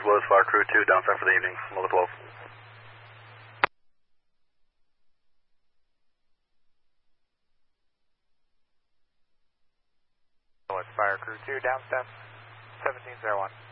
Willis Fire Crew 2, downside for the evening, level 12. Willis Fire Crew 2, down step, 1701.